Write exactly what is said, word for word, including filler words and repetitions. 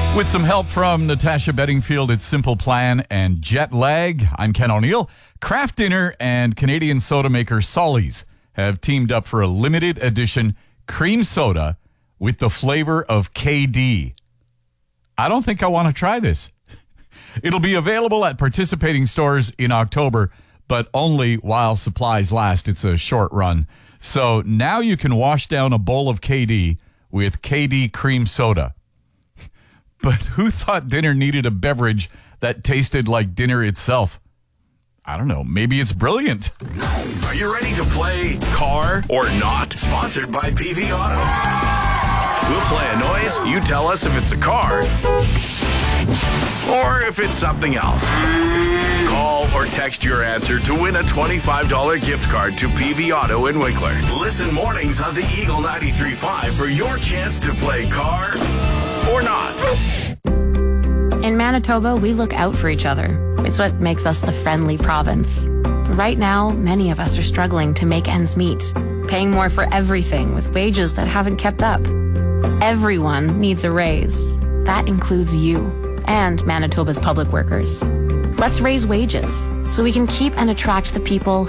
With some help from Natasha Bedingfield at Simple Plan and Jet Lag, I'm Ken O'Neill. Kraft Dinner and Canadian soda maker Solly's have teamed up for a limited edition cream soda with the flavor of K D. I don't think I want to try this. It'll be available at participating stores in October, but only while supplies last. It's a short run. So now you can wash down a bowl of K D with K D cream soda. But who thought dinner needed a beverage that tasted like dinner itself? I don't know. Maybe it's brilliant. Are you ready to play Car or Not? Sponsored by P V Auto. We'll play a noise. You tell us if it's a car or if it's something else. Call or text your answer to win a twenty-five dollars gift card to P V Auto in Winkler. Listen mornings on the Eagle ninety-three point five for your chance to play Car or Not. In Manitoba, we look out for each other. It's what makes us the friendly province. But right now, many of us are struggling to make ends meet, paying more for everything with wages that haven't kept up. Everyone needs a raise. That includes you and Manitoba's public workers. Let's raise wages so we can keep and attract the people